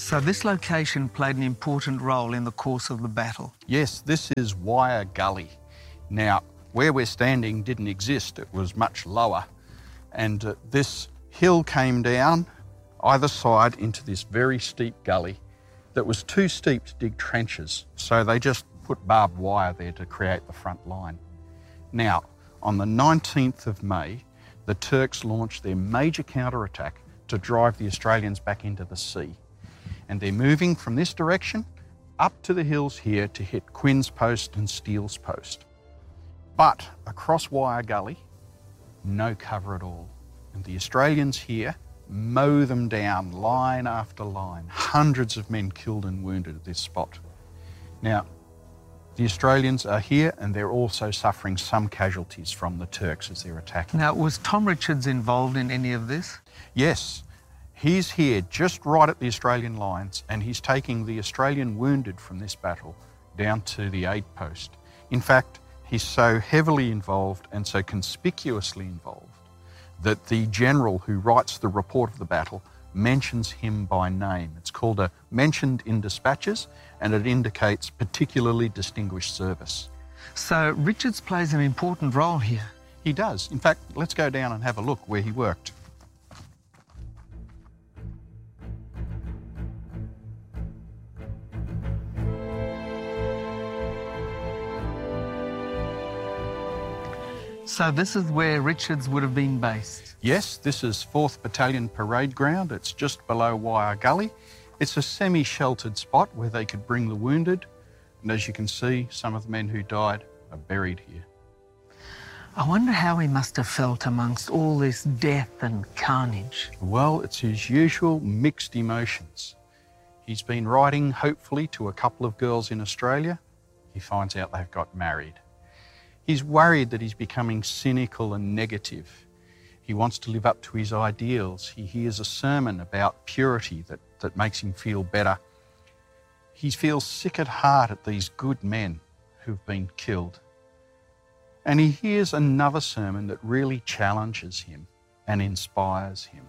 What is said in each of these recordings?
So this location played an important role in the course of the battle. Yes, this is Wyre Gully. Now, where we're standing didn't exist. It was much lower. And this hill came down either side into this very steep gully that was too steep to dig trenches. So they just put barbed wire there to create the front line. Now, on the 19th of May, the Turks launched their major counterattack to drive the Australians back into the sea. And they're moving from this direction up to the hills here to hit Quinn's Post and Steele's Post. But across Wyre Gully, no cover at all. And the Australians here mow them down line after line. Hundreds of men killed and wounded at this spot. Now, the Australians are here and they're also suffering some casualties from the Turks as they're attacking. Now, was Tom Richards involved in any of this? Yes. He's here just right at the Australian lines and he's taking the Australian wounded from this battle down to the aid post. In fact, he's so heavily involved and so conspicuously involved that the general who writes the report of the battle mentions him by name. It's called a mentioned in dispatches and it indicates particularly distinguished service. So Richards plays an important role here. He does. In fact, let's go down and have a look where he worked. So this is where Richards would have been based? Yes, this is 4th Battalion Parade Ground. It's just below Wyre Gully. It's a semi-sheltered spot where they could bring the wounded. And as you can see, some of the men who died are buried here. I wonder how he must have felt amongst all this death and carnage. Well, it's his usual mixed emotions. He's been writing, hopefully, to a couple of girls in Australia. He finds out they've got married. He's worried that he's becoming cynical and negative. He wants to live up to his ideals. He hears a sermon about purity that makes him feel better. He feels sick at heart at these good men who've been killed. And he hears another sermon that really challenges him and inspires him.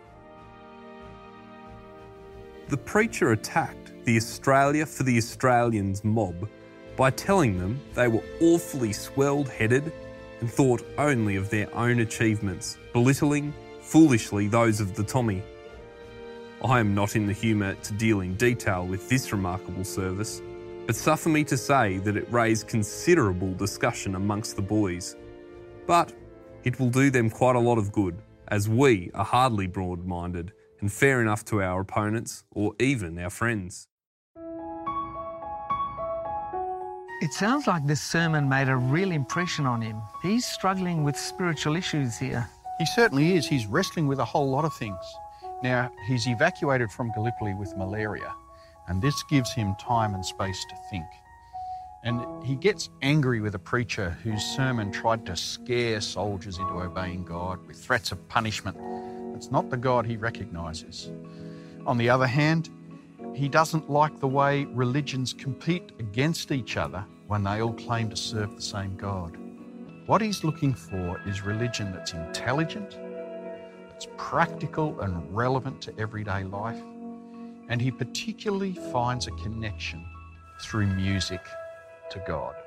The preacher attacked the Australia for the Australians mob by telling them they were awfully swelled-headed and thought only of their own achievements, belittling, foolishly, those of the Tommy. I am not in the humour to deal in detail with this remarkable service, but suffer me to say that it raised considerable discussion amongst the boys. But it will do them quite a lot of good, as we are hardly broad-minded and fair enough to our opponents or even our friends. It sounds like this sermon made a real impression on him. He's struggling with spiritual issues here. He certainly is. He's wrestling with a whole lot of things. Now, he's evacuated from Gallipoli with malaria, and this gives him time and space to think. And he gets angry with a preacher whose sermon tried to scare soldiers into obeying God with threats of punishment. It's not the God he recognises. On the other hand, he doesn't like the way religions compete against each other when they all claim to serve the same God. What he's looking for is religion that's intelligent, that's practical and relevant to everyday life, and he particularly finds a connection through music to God.